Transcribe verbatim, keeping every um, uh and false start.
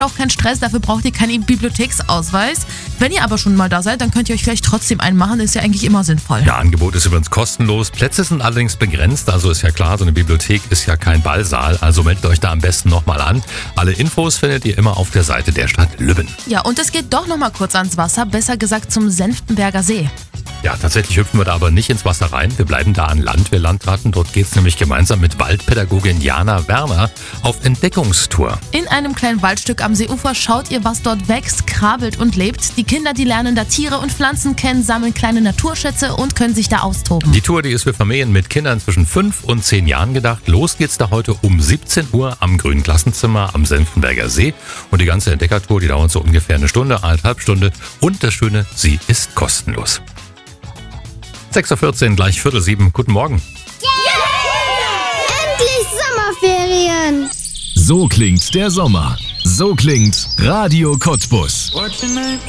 auch keinen Stress, dafür braucht ihr keinen Bibliotheksausweis. Wenn ihr aber schon mal da seid, dann könnt ihr euch vielleicht trotzdem einen machen, ist ja eigentlich immer sinnvoll. Ja, Angebot ist übrigens kostenlos. Plätze sind allerdings begrenzt, also ist ja klar, so eine Bibliothek ist ja kein Ballsaal, also meldet euch da am besten nochmal an. Alle Infos findet ihr immer auf der Seite der Stadt Lübben. Ja, und es geht doch nochmal kurz ans Wasser, besser gesagt zum Senftenberger See. Ja, tatsächlich hüpfen wir da aber nicht ins Wasser rein. Wir bleiben da an Land, wir Landratten. Dort geht's nämlich gemeinsam mit Waldpädagogin Jana Werner auf Entdeckungstour. In einem kleinen Waldstück am Seeufer schaut ihr, was dort wächst, krabbelt und lebt. Die Kinder, die lernen da Tiere und Pflanzen kennen, sammeln kleine Naturschätze und können sich da austoben. Die Tour, die ist für Familien mit Kindern zwischen fünf und zehn Jahren gedacht. Los geht's da heute um siebzehn Uhr am Grünen Klassenzimmer am Senftenberger See. Und die ganze Entdeckertour, die dauert so ungefähr eine Stunde, eineinhalb Stunde. Und das Schöne, sie ist kostenlos. sechs Uhr vierzehn, gleich Viertel sieben. Guten Morgen. Yeah! Endlich Sommerferien! So klingt der Sommer. So klingt Radio Cottbus. What's your name?